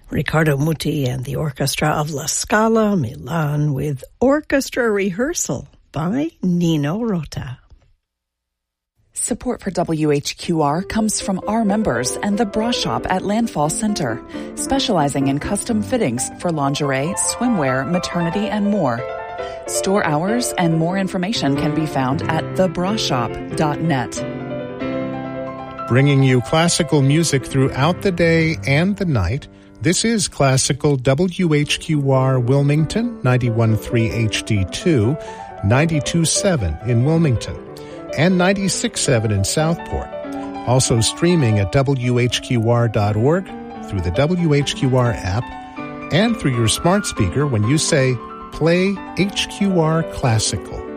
Riccardo Muti and the orchestra of La Scala, Milan, with Orchestra Rehearsal by Nino Rota. Support for WHQR comes from our members and the Bra Shop at Landfall Center, specializing in custom fittings for lingerie, swimwear, maternity, and more. Store hours and more information can be found at thebrashop.net. Bringing you classical music throughout the day and the night, this is Classical WHQR Wilmington, 91.3 HD2, 92.7 in Wilmington, and 96.7 in Southport. Also streaming at WHQR.org, through the WHQR app, and through your smart speaker when you say, "Play HQR Classical."